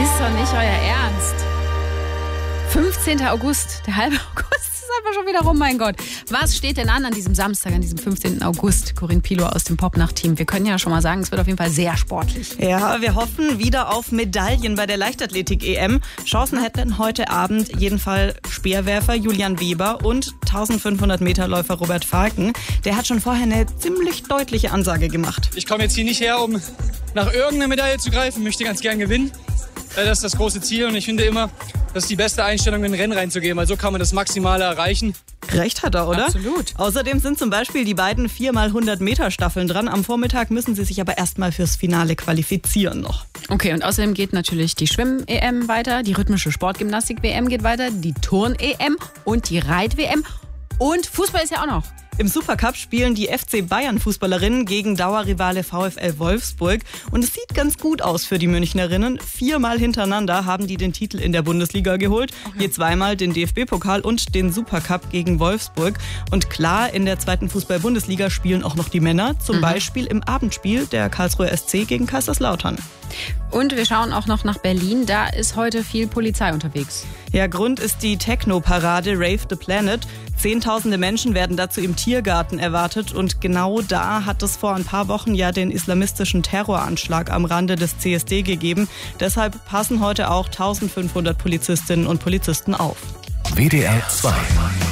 Ist doch nicht euer Ernst. 15. August, der halbe August ist einfach schon wieder rum, mein Gott. Was steht denn an diesem Samstag, an diesem 15. August? Corinne Pilow aus dem Popnacht-Team. Wir können ja schon mal sagen, es wird auf jeden Fall sehr sportlich. Ja, wir hoffen wieder auf Medaillen bei der Leichtathletik-EM. Chancen hätten heute Abend jedenfalls Speerwerfer Julian Weber und 1500-Meter-Läufer Robert Falken. Der hat schon vorher eine ziemlich deutliche Ansage gemacht. Ich komme jetzt hier nicht her, um nach irgendeiner Medaille zu greifen, möchte ganz gern gewinnen. Das ist das große Ziel und ich finde immer, das ist die beste Einstellung, in ein Rennen reinzugehen, weil so kann man das Maximale erreichen. Recht hat er, oder? Absolut. Außerdem sind zum Beispiel die beiden 4x100-Meter-Staffeln dran. Am Vormittag müssen sie sich aber erstmal fürs Finale qualifizieren noch. Okay, und außerdem geht natürlich die Schwimm-EM weiter, die rhythmische Sportgymnastik-WM geht weiter, die Turn-EM und die Reit-WM und Fußball ist ja auch noch. Im Supercup spielen die FC Bayern-Fußballerinnen gegen Dauerrivale VfL Wolfsburg. Und es sieht ganz gut aus für die Münchnerinnen. 4-mal hintereinander haben die den Titel in der Bundesliga geholt. Je 2-mal den DFB-Pokal und den Supercup gegen Wolfsburg. Und klar, in der zweiten Fußball-Bundesliga spielen auch noch die Männer. Zum Beispiel im Abendspiel der Karlsruher SC gegen Kaiserslautern. Und wir schauen auch noch nach Berlin. Da ist heute viel Polizei unterwegs. Ja, Grund ist die Techno-Parade Rave the Planet. Zehntausende Menschen werden dazu im Tiergarten erwartet. Und genau da hat es vor ein paar Wochen ja den islamistischen Terroranschlag am Rande des CSD gegeben. Deshalb passen heute auch 1500 Polizistinnen und Polizisten auf. WDR 2